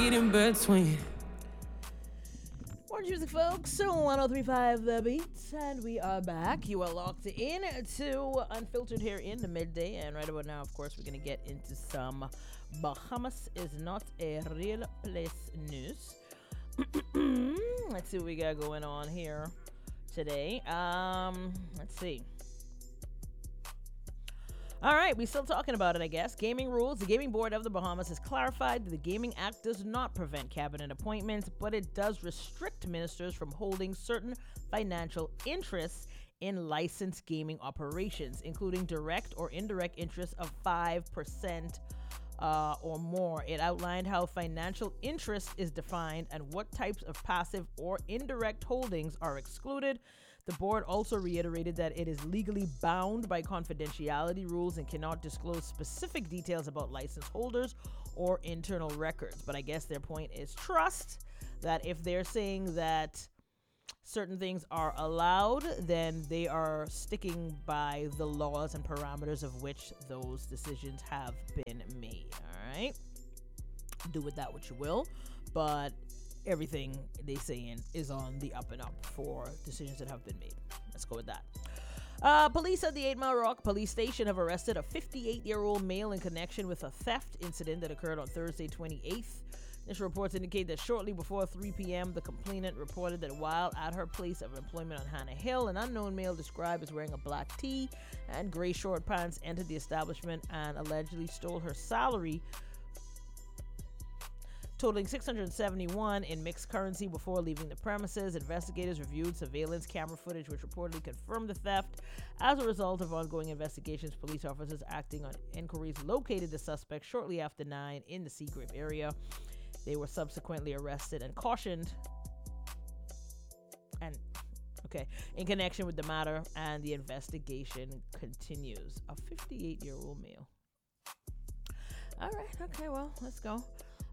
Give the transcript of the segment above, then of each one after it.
read in between. More music, folks. So 103.5 The Beats, and we are back. You are locked in to Unfiltered here in the midday, and right about now, of course, we're gonna get into some Bahamas is not a real place news. Let's see what we got going on here today. Let's see. All right, we're still talking about it, I guess. Gaming rules. The Gaming Board of the Bahamas has clarified that the Gaming Act does not prevent cabinet appointments, but it does restrict ministers from holding certain financial interests in licensed gaming operations, including direct or indirect interests of 5% or more. It outlined how financial interest is defined and what types of passive or indirect holdings are excluded. The board also reiterated that it is legally bound by confidentiality rules and cannot disclose specific details about license holders or internal records. But I guess their point is trust, that if they're saying that certain things are allowed, then they are sticking by the laws and parameters of which those decisions have been made. All right? Do with that what you will. But everything they saying is on the up and up for decisions that have been made. Let's go with that. Police at the 8 Mile Rock Police Station have arrested a 58-year-old male in connection with a theft incident that occurred on Thursday 28th. Initial reports indicate that shortly before 3 p.m., the complainant reported that while at her place of employment on Hannah Hill, an unknown male described as wearing a black tee and gray short pants entered the establishment and allegedly stole her salary, totaling $671 in mixed currency before leaving the premises. Investigators reviewed surveillance camera footage which reportedly confirmed the theft. As a result of ongoing investigations, police officers acting on inquiries located the suspect shortly after 9 in the Seagrape area. They were subsequently arrested and cautioned in connection with the matter, and the investigation continues. A 58-year-old male. All right, okay, well, let's go.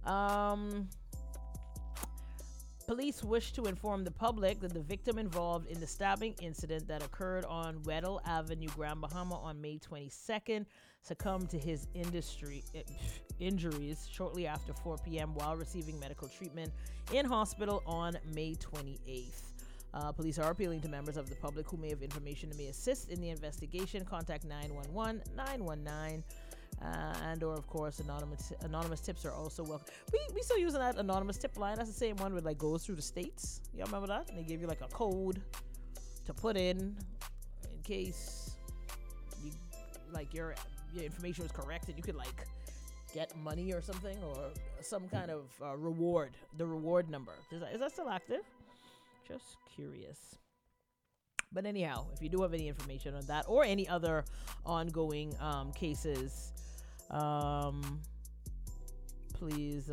Police wish to inform the public that the victim involved in the stabbing incident that occurred on Weddell Avenue, Grand Bahama on May 22nd succumbed to his injuries shortly after 4 p.m. while receiving medical treatment in hospital on May 28th. Police are appealing to members of the public who may have information that may assist in the investigation. Contact 911, 919. And or of course anonymous tips are also welcome. We still using that anonymous tip line. That's the same one that goes through the states. Y'all remember that? And they give you a code to put in case you your information was correct and you could get money or something, or some kind of reward. The reward number is that still active? Just curious. But anyhow, if you do have any information on that or any other ongoing cases, please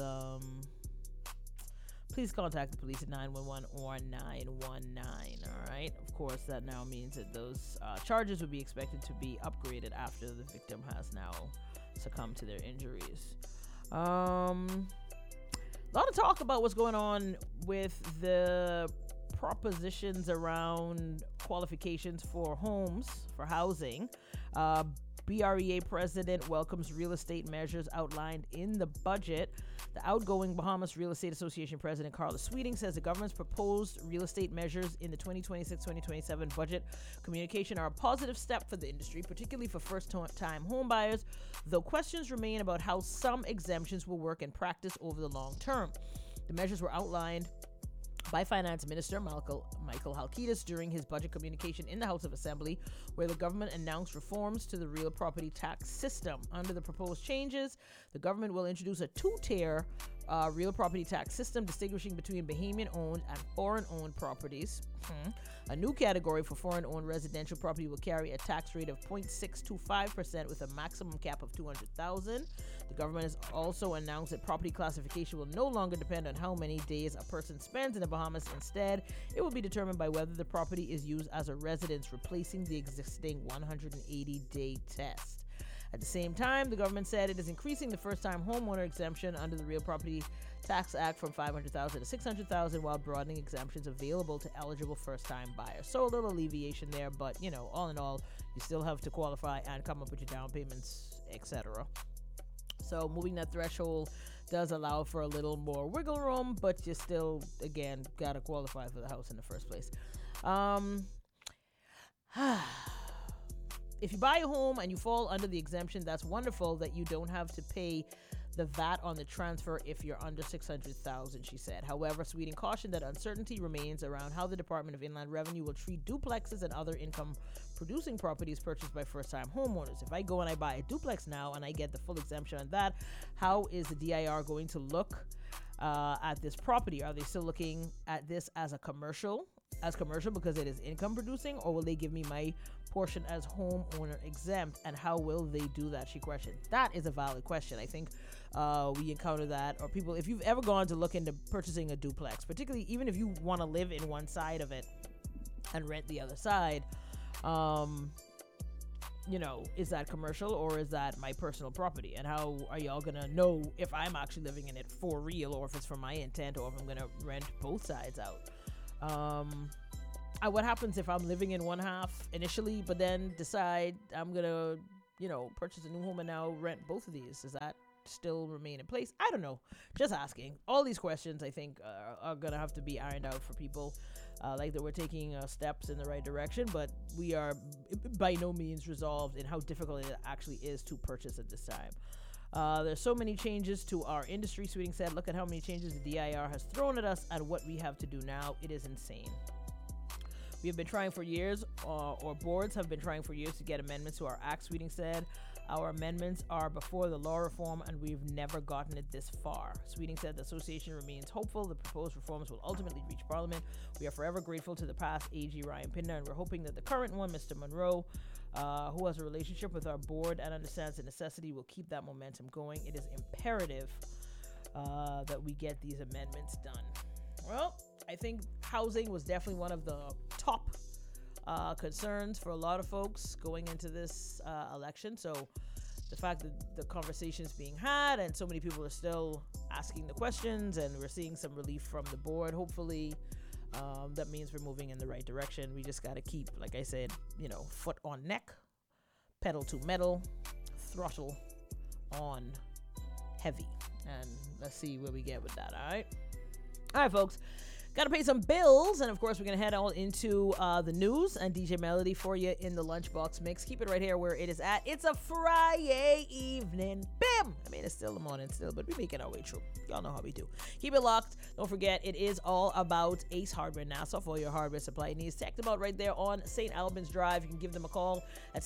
contact the police at 911 or 919. All right. Of course, that now means that those charges would be expected to be upgraded after the victim has now succumbed to their injuries. A lot of talk about what's going on with the propositions around qualifications for homes, for housing. BREA president welcomes real estate measures outlined in the budget. The outgoing Bahamas Real Estate Association president, Carla Sweeting, says the government's proposed real estate measures in the 2026-2027 budget communication are a positive step for the industry, particularly for first-time home buyers, though questions remain about how some exemptions will work in practice over the long term. The measures were outlined by Finance Minister Michael Halkitis during his budget communication in the House of Assembly, where the government announced reforms to the real property tax system. Under the proposed changes, the government will introduce a two-tier real property tax system distinguishing between Bahamian-owned and foreign-owned properties. A new category for foreign-owned residential property will carry a tax rate of 0.625% with a maximum cap of $200,000. The government has also announced that property classification will no longer depend on how many days a person spends in the Bahamas. Instead, it will be determined by whether the property is used as a residence, replacing the existing 180-day test. At the same time, the government said it is increasing the first-time homeowner exemption under the Real Property Tax Act from $500,000 to $600,000 while broadening exemptions available to eligible first-time buyers. So a little alleviation there, but, all in all, you still have to qualify and come up with your down payments, etc. So moving that threshold does allow for a little more wiggle room, but you still, again, gotta qualify for the house in the first place. If you buy a home and you fall under the exemption, that's wonderful that you don't have to pay the VAT on the transfer if you're under $600,000, she said. However, Sweeting cautioned that uncertainty remains around how the Department of Inland Revenue will treat duplexes and other income-producing properties purchased by first-time homeowners. If I go and I buy a duplex now and I get the full exemption on that, how is the DIR going to look at this property? Are they still looking at this as commercial because it is income producing, or will they give me my portion as homeowner exempt, and how will they do that, she questioned. That is a valid question. I think we encounter that, or people, if you've ever gone to look into purchasing a duplex, particularly even if you want to live in one side of it and rent the other side, is that commercial or is that my personal property? And how are y'all gonna know if I'm actually living in it for real, or if it's for my intent, or if I'm gonna rent both sides out? What happens if I'm living in one half initially, but then decide I'm gonna, purchase a new home and now rent both of these? Does that still remain in place? I don't know. Just asking. All these questions, I think, are gonna have to be ironed out for people. Like that we're taking steps in the right direction, but we are by no means resolved in how difficult it actually is to purchase at this time. There's so many changes to our industry, Sweeting said. Look at how many changes the DIR has thrown at us and what we have to do now. It is insane. We have been trying for years, or boards have been trying for years to get amendments to our act, Sweeting said. Our amendments are before the law reform, and we've never gotten it this far. Sweeting said the association remains hopeful the proposed reforms will ultimately reach Parliament. We are forever grateful to the past AG Ryan Pinder, and we're hoping that the current one, Mr. Monroe, who has a relationship with our board and understands the necessity, will keep that momentum going. It is imperative that we get these amendments done. Well, I think housing was definitely one of the top concerns for a lot of folks going into this election. So the fact that the conversation's being had and so many people are still asking the questions, and we're seeing some relief from the board, hopefully that means we're moving in the right direction. We just got to keep, like I said, foot on neck, pedal to metal, throttle on heavy, and let's see where we get with that. All right, folks. Got to pay some bills, and of course we're going to head on into the news and DJ Melody for you in the Lunchbox Mix. Keep it right here where it is at. It's a Friday evening. Bam! I mean, it's still the morning still, but we're making our way through. Y'all know how we do. Keep it locked. Don't forget, it is all about Ace Hardware Nassau for your hardware supply needs. Check them out right there on St. Albans Drive. You can give them a call at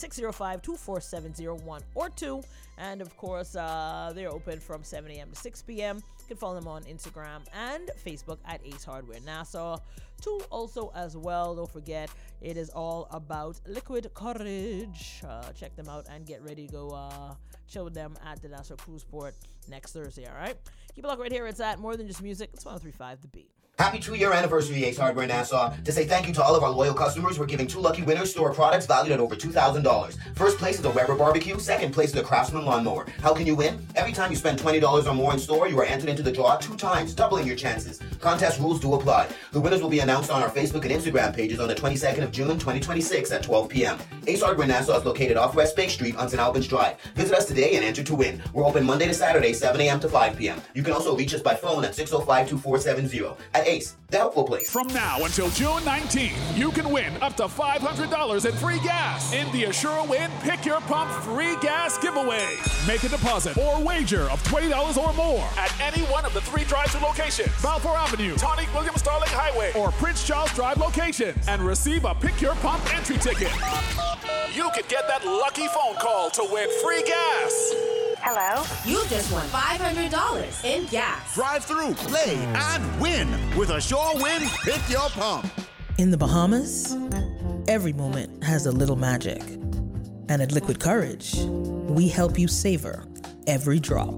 605-247-01 or 2. And of course, they're open from 7 a.m. to 6 p.m. You can follow them on Instagram and Facebook at Ace Hardware Nassau. Too, also as well, don't forget, it is all about Liquid Courage. Check them out and get ready to go chill with them at the Nassau Cruise Port next Thursday, all right? Keep it locked right here. It's at More Than Just Music. It's 103.5 The Beat. Happy 2-year anniversary, Ace Hardware Nassau. To say thank you to all of our loyal customers, we're giving 2 lucky winners store products valued at over $2,000. First place is a Weber barbecue. Second place is a Craftsman lawnmower. How can you win? Every time you spend $20 or more in store, you are entered into the draw 2 times, doubling your chances. Contest rules do apply. The winners will be announced on our Facebook and Instagram pages on the 22nd of June, 2026 at 12 p.m. Ace Hardware Nassau is located off West Bay Street on St. Albans Drive. Visit us today and enter to win. We're open Monday to Saturday, 7 a.m. to 5 p.m. You can also reach us by phone at 605-2470. At Ace, the helpful place. From now until June 19th, you can win up to $500 in free gas in the Assure Win Pick Your Pump free gas giveaway. Make a deposit or wager of $20 or more at any one of the 3 drive-thru locations, Balfour Avenue, Tonic William Starling Highway, or Prince Charles Drive locations, and receive a Pick Your Pump entry ticket. You could get that lucky phone call to win free gas. Hello? You just won $500 in gas. Drive through, play, and win with Assure Win Pick Your Pump. In the Bahamas, every moment has a little magic. And at Liquid Courage, we help you savor every drop.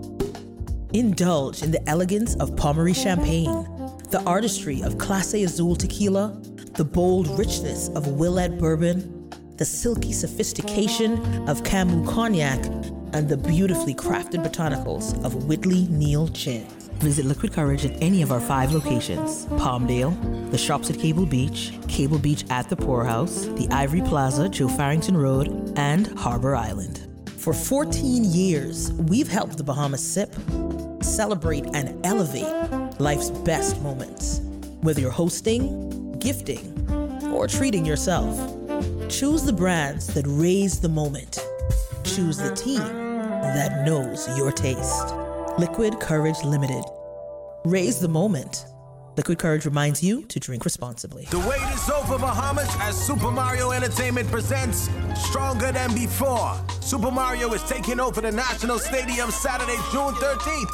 Indulge in the elegance of Pommery Champagne, the artistry of Clase Azul Tequila, the bold richness of Willett Bourbon, the silky sophistication of Camus Cognac, and the beautifully crafted botanicals of Whitley Neal Gin. Visit Liquid Courage at any of our 5 locations: Palmdale, the shops at Cable Beach at the Poorhouse, the Ivory Plaza, Joe Farrington Road, and Harbor Island. For 14 years, we've helped the Bahamas sip, celebrate and elevate life's best moments. Whether you're hosting, gifting, or treating yourself, choose the brands that raise the moment. Choose the team that knows your taste. Liquid Courage Limited. Raise the moment. Liquid Courage reminds you to drink responsibly. The wait is over, Bahamas, as Super Mario Entertainment presents Stronger Than Before. Super Mario is taking over the National Stadium Saturday, June 13th